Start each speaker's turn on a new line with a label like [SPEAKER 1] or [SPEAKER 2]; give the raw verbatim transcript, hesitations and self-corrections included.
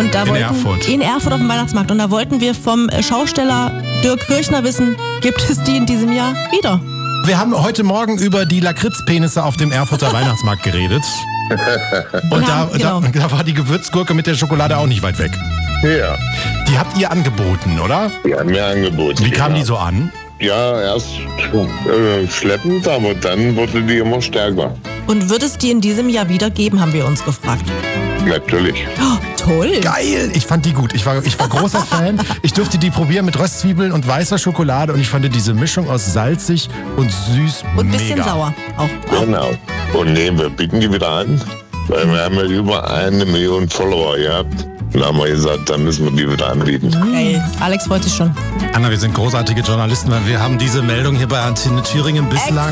[SPEAKER 1] Und da
[SPEAKER 2] In
[SPEAKER 1] wollten,
[SPEAKER 2] Erfurt.
[SPEAKER 1] In Erfurt auf dem Weihnachtsmarkt. Und da wollten wir vom Schausteller Dirk Kirchner wissen, gibt es die in diesem Jahr wieder?
[SPEAKER 2] Wir haben heute Morgen über die Lakritzpenisse auf dem Erfurter Weihnachtsmarkt geredet. Und da,
[SPEAKER 1] haben- genau.
[SPEAKER 2] da, da war die Gewürzgurke mit der Schokolade auch nicht weit weg.
[SPEAKER 3] Ja,
[SPEAKER 2] Die habt ihr angeboten, oder?
[SPEAKER 3] die haben mir angeboten.
[SPEAKER 2] Wie kam
[SPEAKER 3] ja.
[SPEAKER 2] die so an?
[SPEAKER 3] Ja, erst äh, schleppend, aber dann wurde die immer stärker.
[SPEAKER 1] Und wird es die in diesem Jahr wieder geben, haben wir uns gefragt.
[SPEAKER 3] Natürlich.
[SPEAKER 1] Oh, toll.
[SPEAKER 2] Geil! Ich fand die gut. Ich war, ich war großer Fan. Ich durfte die probieren mit Röstzwiebeln und weißer Schokolade und ich fand diese Mischung aus salzig und süß
[SPEAKER 1] Und ein
[SPEAKER 2] mega.
[SPEAKER 1] bisschen sauer auch.
[SPEAKER 3] Genau. Und nee, wir bieten die wieder an, weil wir haben ja über eine Million Follower gehabt. Und da haben wir gesagt, dann müssen wir die wieder anbieten.
[SPEAKER 1] Geil. Alex freut sich schon.
[SPEAKER 2] Anna, wir sind großartige Journalisten, weil wir haben diese Meldung hier bei Antenne Thüringen bislang